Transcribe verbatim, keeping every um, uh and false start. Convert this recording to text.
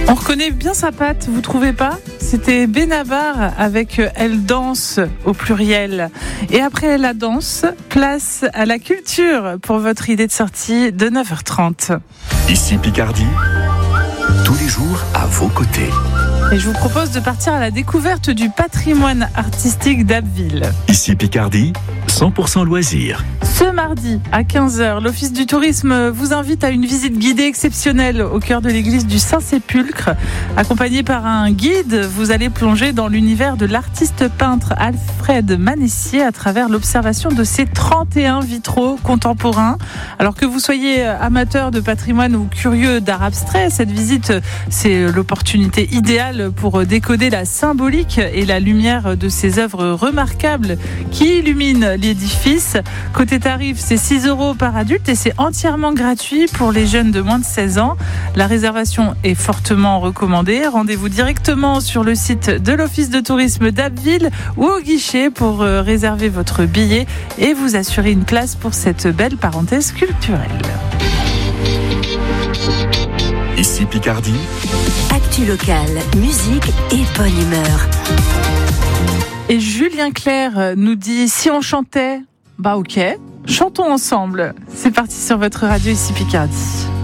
On reconnaît bien sa patte, vous trouvez pas ? C'était Benabar avec Elle danse au pluriel. Et après la danse, place à la culture pour votre idée de sortie de neuf heures trente. Ici Picardie, tous les jours à vos côtés. Et je vous propose de partir à la découverte du patrimoine artistique d'Abbeville. Ici Picardie, cent pour cent loisirs. Ce mardi à quinze heures, l'Office du tourisme vous invite à une visite guidée exceptionnelle au cœur de l'église du Saint-Sépulcre. Accompagné par un guide, vous allez plonger dans l'univers de l'artiste peintre Alfred Manessier à travers l'observation de ses trente et un vitraux contemporains. Alors que vous soyez amateur de patrimoine ou curieux d'art abstrait, cette visite, c'est l'opportunité idéale pour décoder la symbolique et la lumière de ces œuvres remarquables qui illuminent l'édifice. Côté tarif, c'est six euros par adulte et c'est entièrement gratuit pour les jeunes de moins de seize ans. La réservation est fortement recommandée. Rendez-vous directement sur le site de l'Office de tourisme d'Abbeville ou au guichet pour réserver votre billet et vous assurer une place pour cette belle parenthèse culturelle. Ici Picardie. Actu locale, musique et bonne humeur. Et Julien Clerc nous dit, si on chantait, bah ok, chantons ensemble. C'est parti sur votre radio Ici Picardie.